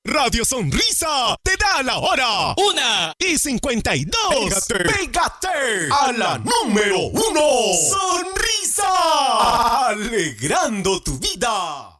Radio Sonrisa te da la hora. 1:52. Pégate a la número 1. Sonrisa. Alegrando tu vida.